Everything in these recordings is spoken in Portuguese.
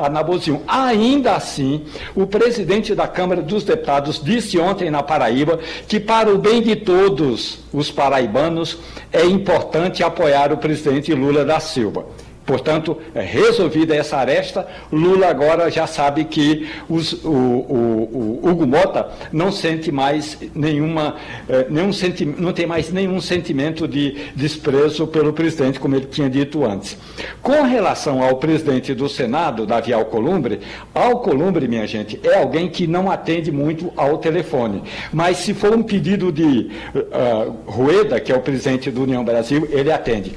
a Nabozio. Ainda assim, o presidente da Câmara dos Deputados disse ontem na Paraíba que, para o bem de todos os paraibanos, é importante apoiar o presidente Lula da Silva. Portanto, resolvida essa aresta, Lula agora já sabe que o Hugo Mota não sente mais não tem mais nenhum sentimento de desprezo pelo presidente, como ele tinha dito antes. Com relação ao presidente do Senado, Davi Alcolumbre, minha gente, é alguém que não atende muito ao telefone. Mas se for um pedido de Rueda, que é o presidente do União Brasil, ele atende.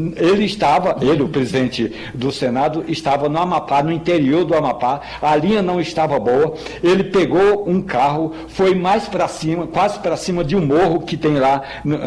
Ele, o presidente do Senado, estava no Amapá, no interior do Amapá, a linha não estava boa, ele pegou um carro, foi mais para cima, quase para cima de um morro que tem lá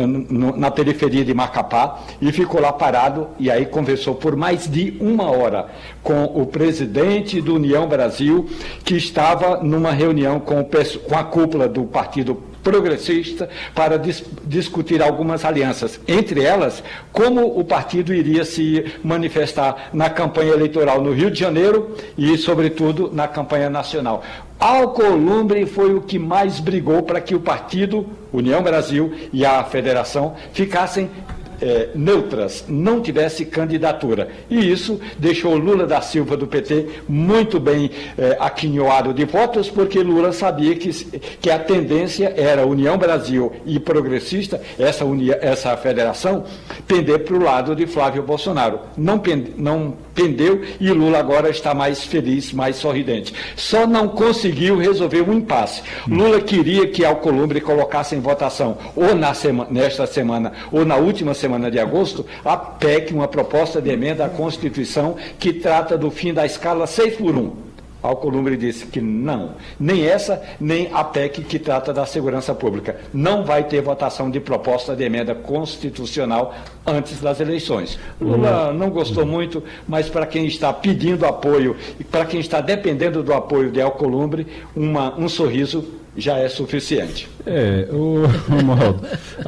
na periferia de Macapá, e ficou lá parado, e aí conversou por mais de 1 hora com o presidente do União Brasil, que estava numa reunião com a cúpula do Partido Progressista para discutir algumas alianças, entre elas, como o partido iria se manifestar na campanha eleitoral no Rio de Janeiro e, sobretudo, na campanha nacional. Alcolumbre foi o que mais brigou para que o partido, União Brasil e a federação ficassem neutras, não tivesse candidatura. E isso deixou Lula da Silva, do PT, muito bem aquinhoado de votos, porque Lula sabia que a tendência era União Brasil e Progressista, essa federação, pender para o lado de Flávio Bolsonaro. Não pendeu, e Lula agora está mais feliz, mais sorridente. Só não conseguiu resolver um impasse. Lula queria que Alcolumbre colocasse em votação, ou nesta semana, ou na última semana de agosto, a PEC, uma proposta de emenda à Constituição, que trata do fim da escala 6x1. Alcolumbre disse que não, nem essa, nem a PEC que trata da segurança pública. Não vai ter votação de proposta de emenda constitucional antes das eleições. Lula não gostou muito, mas para quem está pedindo apoio e para quem está dependendo do apoio de Alcolumbre, um sorriso já é suficiente. Romualdo,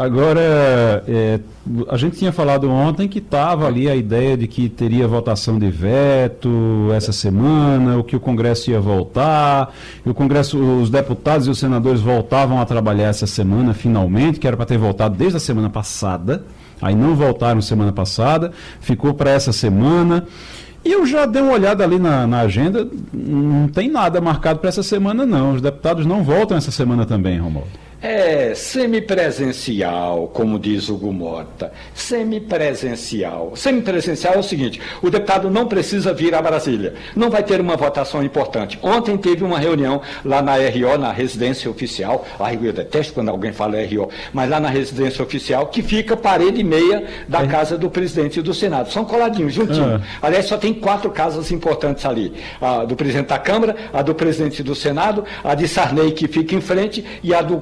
agora, a gente tinha falado ontem que estava ali a ideia de que teria votação de veto essa semana, o que o Congresso ia voltar, e o Congresso, os deputados e os senadores voltavam a trabalhar essa semana, finalmente, que era para ter voltado desde a semana passada, aí não voltaram semana passada, ficou para essa semana. E eu já dei uma olhada ali na agenda, não tem nada marcado para essa semana, não. Os deputados não voltam essa semana também, Romualdo. Semipresencial, como diz Hugo Mota. Semipresencial. Semipresencial é o seguinte: o deputado não precisa vir a Brasília. Não vai ter uma votação importante. Ontem teve uma reunião lá na RO, na residência oficial. Eu detesto quando alguém fala RO, mas lá na residência oficial, que fica parede e meia da casa do presidente do Senado. São coladinhos, juntinhos. Aliás, só tem 4 casas importantes ali: a do presidente da Câmara, a do presidente do Senado, a de Sarney, que fica em frente, e a do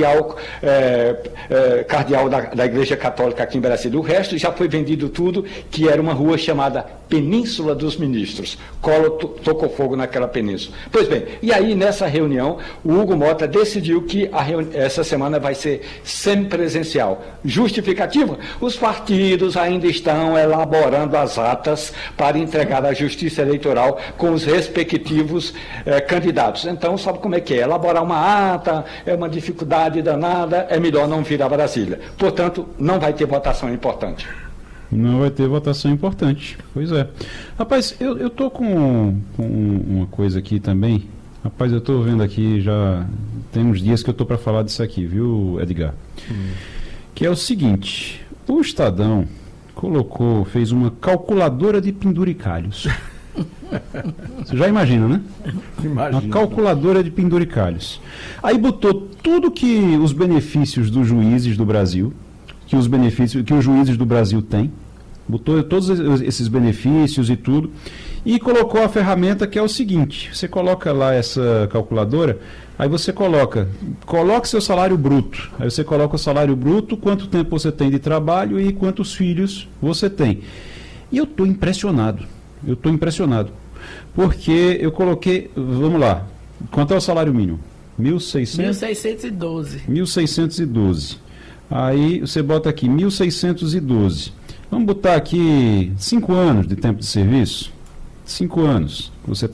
cardeal da Igreja Católica aqui em Brasília. O resto já foi vendido tudo, que era uma rua chamada Península dos Ministros. Collor tocou fogo naquela península. Pois bem, e aí nessa reunião, o Hugo Mota decidiu que essa semana vai ser semipresencial. Justificativa? Os partidos ainda estão elaborando as atas para entregar à Justiça Eleitoral com os respectivos candidatos. Então, sabe como é que é? Elaborar uma ata é uma dificuldade danada, é melhor não vir a Brasília. Portanto, não vai ter votação importante. Não vai ter votação importante. Pois é. Rapaz, eu tô com uma coisa aqui também. Rapaz, eu tô vendo aqui, já tem uns dias que eu tô para falar disso aqui, viu, Edgar? Que é o seguinte: o Estadão fez uma calculadora de penduricalhos. Você já imagina, né? Imagina. Uma calculadora de penduricalhos. Aí botou tudo que os benefícios dos juízes do Brasil, que os juízes do Brasil têm, botou todos esses benefícios e tudo, e colocou a ferramenta que é o seguinte: você coloca lá essa calculadora, aí você coloque seu salário bruto, aí você coloca o salário bruto, quanto tempo você tem de trabalho e quantos filhos você tem. E eu estou impressionado, porque eu coloquei, vamos lá, quanto é o salário mínimo? 1.612. 1.612. Aí você bota aqui 1.612. Vamos botar aqui 5 anos de tempo de serviço. 5 anos. Você